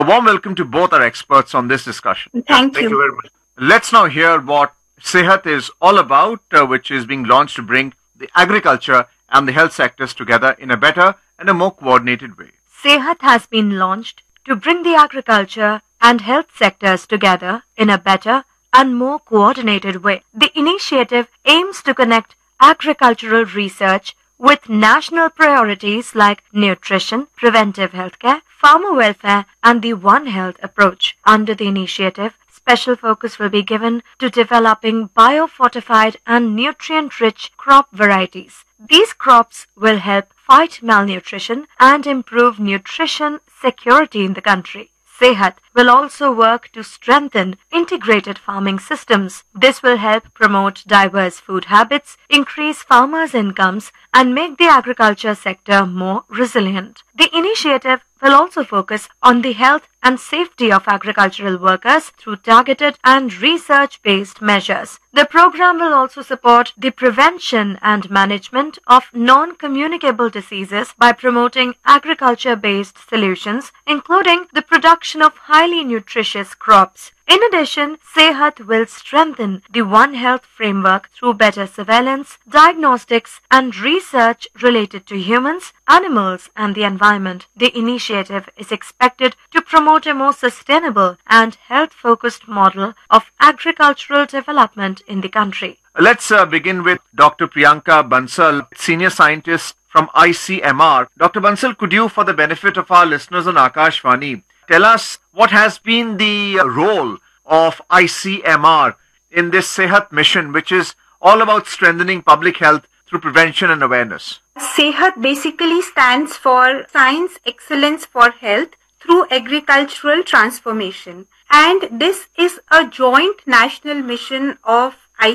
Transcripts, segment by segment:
A warm welcome to both our experts on this discussion. Thank Thank you you. very much. Let's now hear what Sehat is all about, which is being launched to bring the agriculture and the health sectors together in a better and a more coordinated way. Sehat has been launched to bring the agriculture and health sectors together in a better and more coordinated way. The initiative aims to connect agricultural research with national priorities like nutrition, preventive healthcare, farmer welfare, and the One Health approach. Under the initiative, special focus will be given to developing biofortified and nutrient-rich crop varieties. These crops will help fight malnutrition and improve nutrition security in the country. Sehat will also work to strengthen integrated farming systems. This will help promote diverse food habits, increase farmers' incomes, and make the agriculture sector more resilient. The initiative will also focus on the health and safety of agricultural workers through targeted and research-based measures. The program will also support the prevention and management of non-communicable diseases by promoting agriculture-based solutions, including the production of highly nutritious crops. In addition, Sehat will strengthen the One Health framework through better surveillance, diagnostics, and research related to humans, animals, and the environment. The initiative is expected to promote a more sustainable and health-focused model of agricultural development in the country. Let's begin with Dr. Priyanka Bansal, Senior Scientist from ICMR. Dr. Bansal, could you, for the benefit of our listeners on Akashvani, tell us what has been the role of ICMR in this Sehat mission, which is all about strengthening public health through prevention and awareness? Sehat basically stands for Science Excellence for Health through Agricultural Transformation. And this is a joint national mission of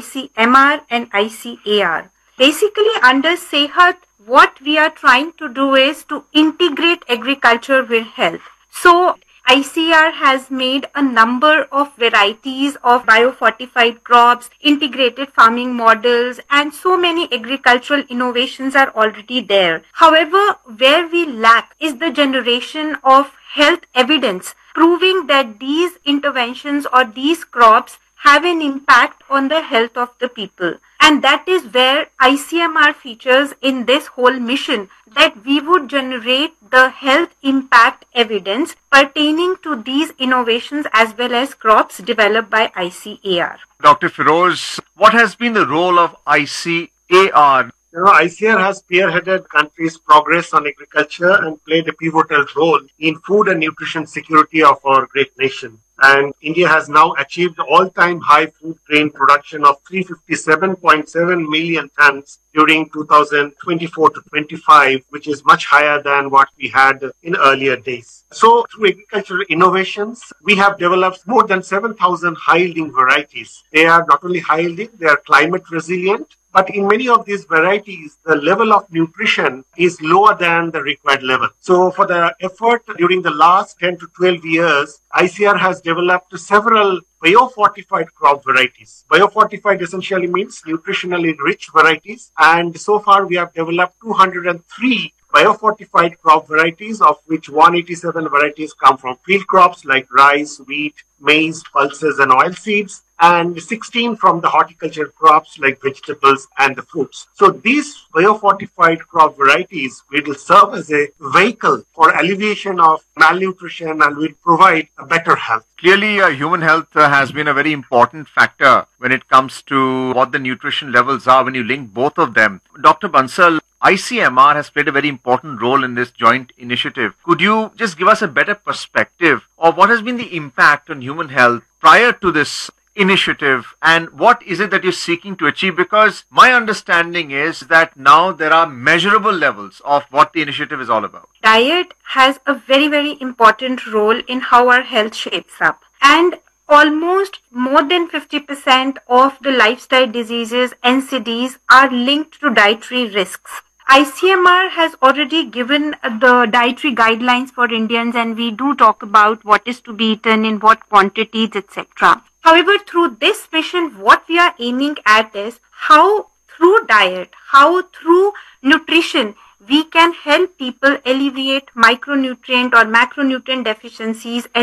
ICMR and ICAR. Basically, under Sehat, what we are trying to do is to integrate agriculture with health. So, ICAR has made a number of varieties of biofortified crops, integrated farming models, and so many agricultural innovations are already there. However, where we lack is the generation of health evidence proving that these interventions or these crops have an impact on the health of the people. And that is where ICMR features in this whole mission, that we would generate the health impact evidence pertaining to these innovations as well as crops developed by ICAR. Dr. Feroz, what has been the role of ICAR? ICAR has spearheaded country's progress on agriculture and played a pivotal role in food and nutrition security of our great nation. And India has now achieved all-time high food grain production of 357.7 million tons during 2024 to 25, which is much higher than what we had in earlier days. So through agricultural innovations, we have developed more than 7,000 high-yielding varieties. They are not only high-yielding, they are climate resilient. But in many of these varieties, the level of nutrition is lower than the required level. So for the effort during the last 10 to 12 years, ICAR has developed several biofortified crop varieties. Biofortified essentially means nutritionally rich varieties. And so far we have developed 203 biofortified crop varieties, of which 187 varieties come from field crops like rice, wheat, maize, pulses, and oilseeds, and 16 from the horticulture crops like vegetables and the fruits. So these biofortified crop varieties will serve as a vehicle for alleviation of malnutrition and will provide a better health. Clearly, human health has been a very important factor when it comes to what the nutrition levels are when you link both of them. Dr. Bansal, ICMR has played a very important role in this joint initiative. Could you just give us a better perspective of what has been the impact on human health prior to this initiative, and what is it that you're seeking to achieve? Because my understanding is that now there are measurable levels of what the initiative is all about. Diet has a very, very important role in how our health shapes up. And almost more than 50% of the lifestyle diseases, NCDs, are linked to dietary risks. ICMR has already given the dietary guidelines for Indians, and we do talk about what is to be eaten in what quantities, etc. However, through this mission, what we are aiming at is how through diet, how through nutrition, we can help people alleviate micronutrient or macronutrient deficiencies and